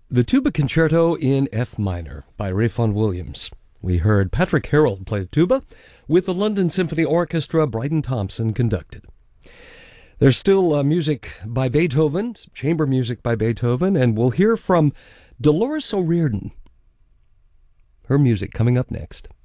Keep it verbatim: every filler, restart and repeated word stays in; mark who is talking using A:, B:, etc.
A: The Tuba Concerto in F minor by Ralph Vaughan Williams. We heard Patrick Harold play the tuba, with the London Symphony Orchestra, Bryden Thompson conducted. There's still uh, music by Beethoven, chamber music by Beethoven, and we'll hear from Dolores O'Riordan. Her music coming up next.